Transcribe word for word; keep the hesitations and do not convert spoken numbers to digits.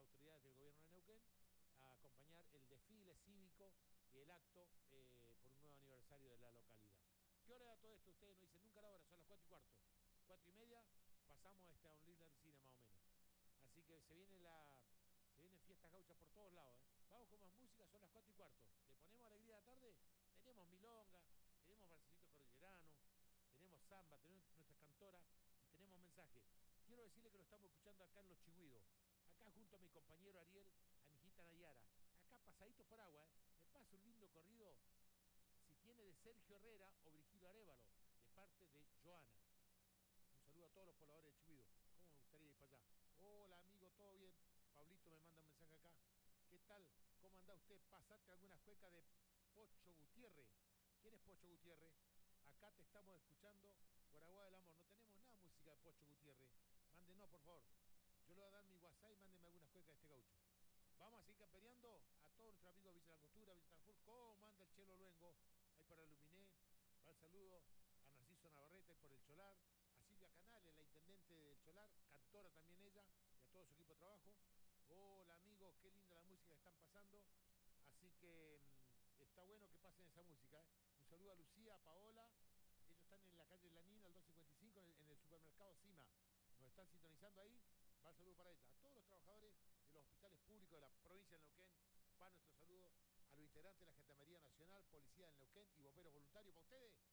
autoridades del gobierno de Neuquén a acompañar el desfile cívico y el acto eh, por un nuevo aniversario de la localidad. ¿Qué hora era todo esto? Ustedes nos dicen nunca la hora, son las cuatro y cuarto. Cuatro y media, pasamos este, a un Lila Cine más o menos. Así que se viene la... Se vienen fiestas gauchas por todos lados, ¿eh? Vamos con más música, son las cuatro y cuarto. ¿Le ponemos alegría de la tarde? Tenemos milonga, tenemos balsecitos cordilleranos, tenemos samba, tenemos nuestras cantoras y tenemos mensaje. Quiero decirle que lo estamos escuchando acá en Los Chigüidos, acá junto a mi compañero Ariel, a mi hijita Nayara, acá pasaditos por agua, ¿eh? Me pasa un lindo corrido, si tiene de Sergio Herrera o Virgilio Arévalo, de parte de Joana. Un saludo a todos los pobladores de Chigüidos. ¿Cómo me gustaría ir para allá? Hola amigo, ¿todo bien? Pablito me manda un mensaje acá. ¿Qué tal? ¿Cómo anda usted? Pasate algunas cuecas de Pocho Gutiérrez. ¿Quién es Pocho Gutiérrez? Acá te estamos escuchando por Agua del Amor. No tenemos nada de música de Pocho Gutiérrez. Mándenos, por favor. Yo le voy a dar mi WhatsApp y mándenme algunas cuecas de este gaucho. Vamos a seguir campeoneando a todos nuestros amigos de Villa Langostura, Villa Tarfur. ¿Cómo anda el Chelo Luengo? Ahí para Luminé. Va el saludo a Narciso Navarrete por el Cholar. A Silvia Canales, la intendente del Cholar, cantora también ella, y a todo su equipo de trabajo. Hola amigos, qué linda la música que están pasando. Así que mmm, está bueno que pasen esa música, ¿eh? Un saludo a Lucía, a Paola. Ellos están en la calle Lanín, al doscientos cincuenta y cinco, en el, en el supermercado Cima. Nos están sintonizando ahí. Va el saludo para ella. A todos los trabajadores de los hospitales públicos de la provincia de Neuquén, va nuestro saludo a los integrantes de la Gendarmería Nacional, Policía del Neuquén y bomberos voluntarios. Para ustedes,